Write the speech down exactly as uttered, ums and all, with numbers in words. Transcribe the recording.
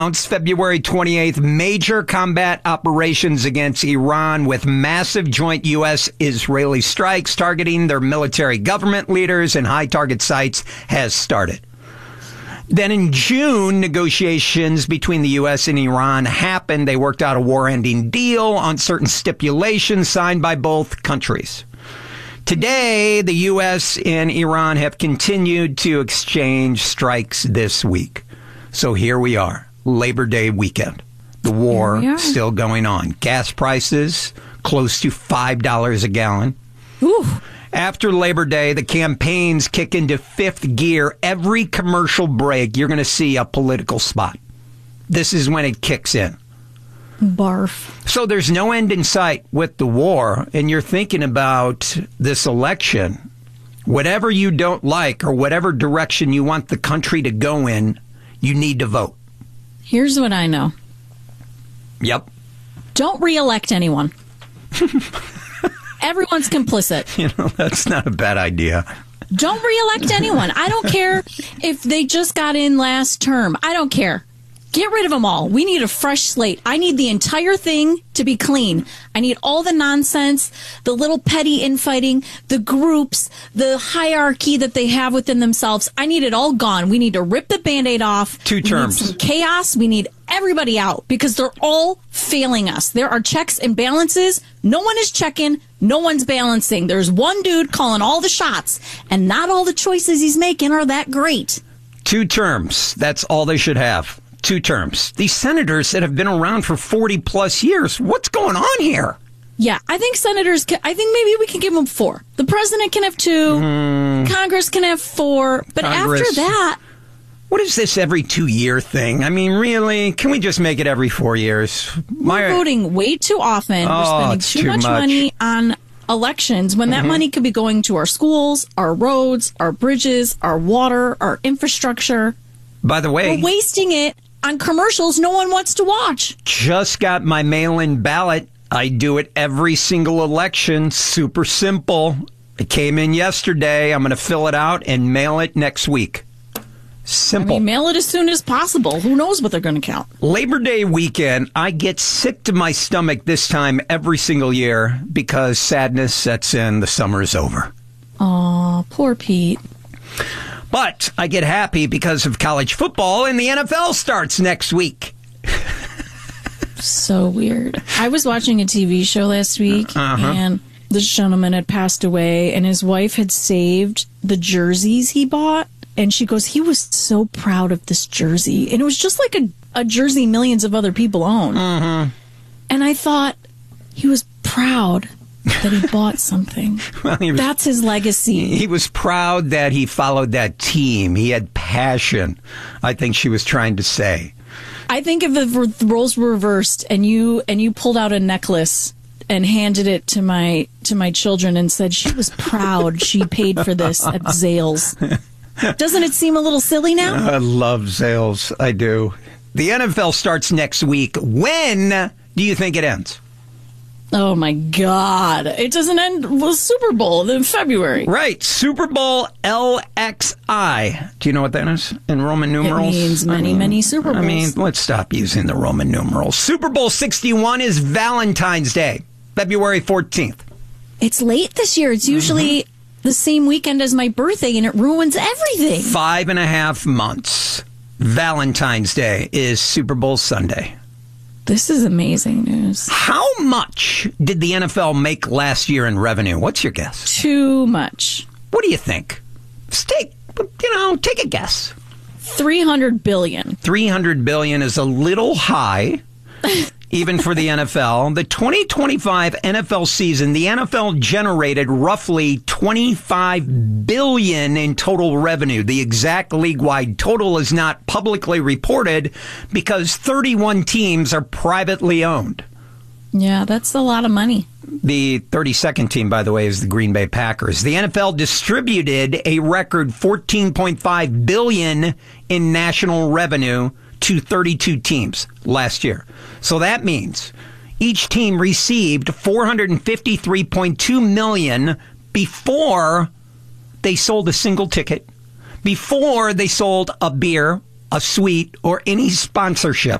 February twenty-eighth, major combat operations against Iran with massive joint U S-Israeli strikes targeting their military government leaders and high target sites has started. Then in June, negotiations between the U S and Iran happened. They worked out a war-ending deal on certain stipulations signed by both countries. Today, the U S and Iran have continued to exchange strikes this week. So here we are, Labor Day weekend. The war still going on. Gas prices close to five dollars a gallon. Ooh. After Labor Day, the campaigns kick into fifth gear. Every commercial break, you're going to see a political spot. This is when it kicks in. Barf. So there's no end in sight with the war, and you're thinking about this election. Whatever you don't like or whatever direction you want the country to go in, you need to vote. Here's what I know. Yep. Don't reelect anyone. Everyone's complicit. You know, that's not a bad idea. Don't reelect anyone. I don't care if they just got in last term. I don't care. Get rid of them all. We need a fresh slate. I need the entire thing to be clean. I need all the nonsense, the little petty infighting, the groups, the hierarchy that they have within themselves. I need it all gone. We need to rip the Band-Aid off. Two terms. We need some chaos. We need everybody out because they're all failing us. There are checks and balances. No one is checking. No one's balancing. There's one dude calling all the shots, and not all the choices he's making are that great. Two terms. That's all they should have. Two terms. These senators that have been around for forty plus years, what's going on here? Yeah, I think senators, can, I think maybe we can give them four. The president can have two. Mm. Congress can have four. But Congress. After that... What is this every two-year thing? I mean, really? Can we just make it every four years? My, We're voting way too often. Oh, We're spending it's too, too much, much money on elections when that mm-hmm. money could be going to our schools, our roads, our bridges, our water, our infrastructure. By the way... We're wasting it on commercials no one wants to watch. Just got my mail-in ballot. I do it every single election. Super simple. It came in yesterday. I'm going to fill it out and mail it next week. Simple. I mean, mail it as soon as possible. Who knows what they're going to count? Labor Day weekend, I get sick to my stomach this time every single year because sadness sets in. The summer is over. Aw, poor Pete. But I get happy because of college football, and the N F L starts next week. So weird. I was watching a T V show last week, uh-huh. and this gentleman had passed away, and his wife had saved the jerseys he bought. And she goes, he was so proud of this jersey. And it was just like a, a jersey millions of other people own. Uh-huh. And I thought, he was proud that he bought something. Well, he was, that's his legacy. He was proud that he followed that team. He had passion, I think she was trying to say. I think if the roles were reversed and you and you pulled out a necklace and handed it to my to my children and said she was proud she paid for this at Zales. Doesn't it seem a little silly now? I love Zales. I do. The N F L starts next week. When do you think it ends? Oh, my God. It doesn't end with Super Bowl in February. Right. Super Bowl L X I. Do you know what that is in Roman numerals? It means many, I mean, many Super Bowls. I mean, let's stop using the Roman numerals. Super Bowl sixty-one is Valentine's Day, February fourteenth. It's late this year. It's usually mm-hmm. the same weekend as my birthday, and it ruins everything. Five and a half months. Valentine's Day is Super Bowl Sunday. This is amazing news. How much did the N F L make last year in revenue? What's your guess? Too much. What do you think? Take, you know, take a guess. three hundred billion dollars. three hundred billion dollars is a little high, even for the N F L. The twenty twenty-five N F L season, the N F L generated roughly twenty-five billion dollars in total revenue. The exact league-wide total is not publicly reported because thirty-one teams are privately owned. Yeah, that's a lot of money. The thirty-second team, by the way, is the Green Bay Packers. The N F L distributed a record fourteen point five billion dollars in national revenue to thirty-two teams last year. So that means each team received four hundred fifty-three point two million dollars before they sold a single ticket, before they sold a beer a suite, or any sponsorship.